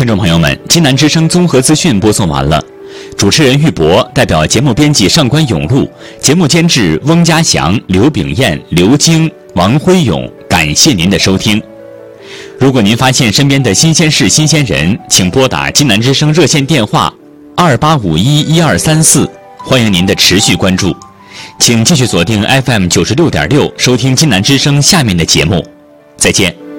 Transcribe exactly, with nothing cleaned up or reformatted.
听众朋友们，金南之声综合资讯播送完了。主持人玉博代表节目编辑上官永路，节目监制翁家祥、刘炳燕、刘晶、王辉勇，感谢您的收听。如果您发现身边的新鲜事、新鲜人，请拨打金南之声热线电话二八五一一二三四，欢迎您的持续关注。请继续锁定 F M 九十六点六，收听金南之声下面的节目。再见。